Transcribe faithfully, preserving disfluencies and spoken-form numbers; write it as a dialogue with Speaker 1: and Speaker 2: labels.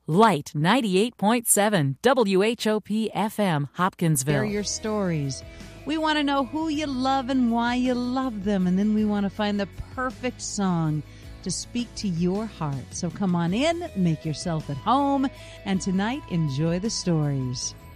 Speaker 1: Light ninety-eight point seven W H O P F M, Hopkinsville.
Speaker 2: Share your stories. We want to know who you love and why you love them, and then we want to find the perfect song to speak to your heart. So come on in, make yourself at home, and tonight enjoy the stories.